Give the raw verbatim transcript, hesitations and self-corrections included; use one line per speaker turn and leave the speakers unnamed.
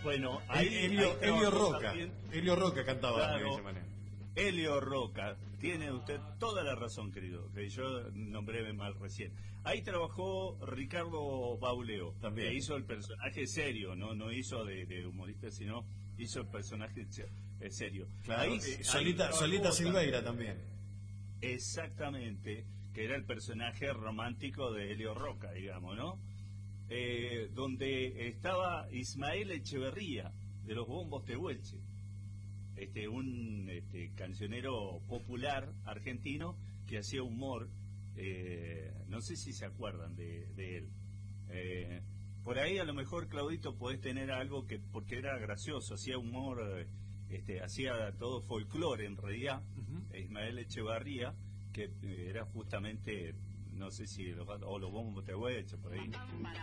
Bueno, ahí
Elio,
ahí
Elio Roca.
también.
Elio Roca cantaba
Claro.
de esa manera.
Elio Roca, tiene usted toda la razón, querido, que yo nombré mal recién. Ahí trabajó Ricardo Bauleo,
También.
que hizo el personaje serio, no no hizo de, de humorista, sino hizo el personaje eh, serio.
Claro,
Ahí,
eh,
ahí
Solita,
trabajó
Solita Silveira
también.
también.
Exactamente, que era el personaje romántico de Elio Roca, digamos, ¿no? Eh, donde estaba Ismael Echeverría, de los Bombos Tehuelche. Este, un este, cancionero popular argentino que hacía humor, eh, no sé si se acuerdan de, de él. Eh, por ahí a lo mejor, Claudito, podés tener algo que, porque era gracioso, hacía humor, eh, este, hacía todo folclore en realidad. Uh-huh. Ismael Echevarría, que eh, era justamente, no sé si los, o los Bombos Tehuelche, por ahí.